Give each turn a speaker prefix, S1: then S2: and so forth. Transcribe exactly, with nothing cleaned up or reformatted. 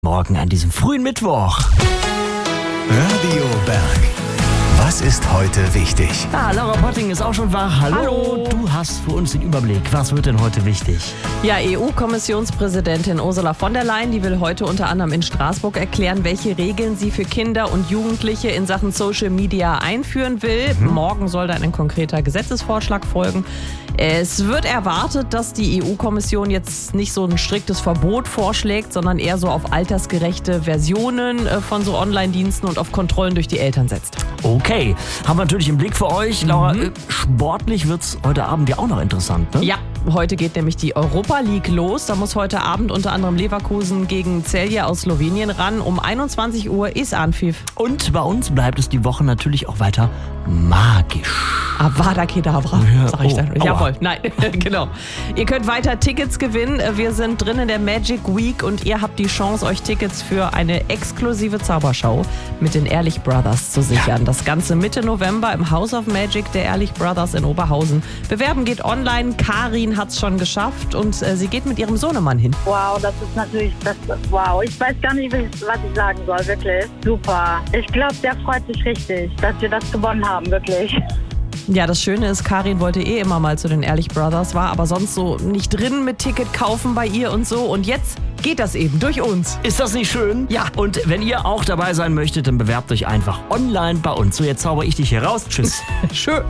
S1: Morgen an diesem frühen Mittwoch.
S2: Radio Berg. Was ist heute wichtig?
S1: Ah, Laura Potting ist auch schon wach. Hallo.
S3: Hallo.
S1: Du hast für uns den Überblick. Was wird denn heute wichtig?
S3: Ja, E U-Kommissionspräsidentin Ursula von der Leyen, die will heute unter anderem in Straßburg erklären, welche Regeln sie für Kinder und Jugendliche in Sachen Social Media einführen will. Mhm. Morgen soll dann ein konkreter Gesetzesvorschlag folgen. Es wird erwartet, dass die E U-Kommission jetzt nicht so ein striktes Verbot vorschlägt, sondern eher so auf altersgerechte Versionen von so Online-Diensten und auf Kontrollen durch die Eltern setzt.
S1: Okay, haben wir natürlich im Blick für euch. Laura, mhm. sportlich wird es heute Abend ja auch noch interessant, ne?
S3: Ja, heute geht nämlich die Europa League los. Da muss heute Abend unter anderem Leverkusen gegen Celje aus Slowenien ran. Um einundzwanzig Uhr ist Anpfiff.
S1: Und bei uns bleibt es die Woche natürlich auch weiter magisch.
S3: Avada Kedavra,
S1: Ja,
S3: sag ich
S1: oh,
S3: dann.
S1: aua.
S3: Jawohl, nein, genau. Ihr könnt weiter Tickets gewinnen. Wir sind drin in der Magic Week und ihr habt die Chance, euch Tickets für eine exklusive Zaubershow mit den Ehrlich Brothers zu sichern. Das Ganze Mitte November im House of Magic der Ehrlich Brothers in Oberhausen. Bewerben geht online. Karin hat's schon geschafft und äh, sie geht mit ihrem Sohnemann hin.
S4: Wow, das ist natürlich, das, wow, ich weiß gar nicht, was ich sagen soll, wirklich. Super. Ich glaube, der freut sich richtig, dass wir das gewonnen haben, wirklich.
S3: Ja, das Schöne ist, Karin wollte eh immer mal zu den Ehrlich Brothers, war aber sonst so nicht drin mit Ticket kaufen bei ihr und so. Und jetzt geht das eben durch uns.
S1: Ist das nicht schön?
S3: Ja.
S1: Und wenn ihr auch dabei sein möchtet, dann bewerbt euch einfach online bei uns. So, jetzt zauber ich dich hier raus. Tschüss.
S3: Schön.